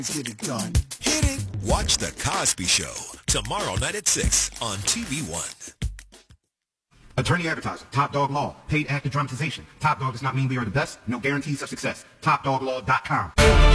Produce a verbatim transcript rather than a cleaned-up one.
Get it done. Hit it. Watch The Cosby Show tomorrow night at six on T V One. Attorney advertiser, Top Dog Law, paid actor dramatization. Top Dog does not mean we are the best. No guarantees of success. top dog law dot com.